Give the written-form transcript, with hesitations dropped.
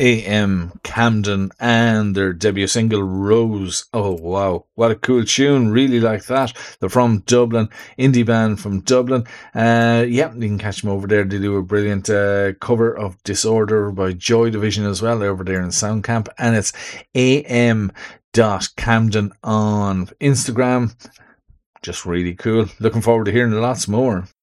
AM Camden and their debut single Rose. Oh wow, what a cool tune, really like that. They're from Dublin, indie band from Dublin. You can catch them over there. They do a brilliant cover of Disorder by Joy Division as well over there in Soundcamp, and it's am.camden on Instagram. Just really cool. Looking forward to hearing lots more.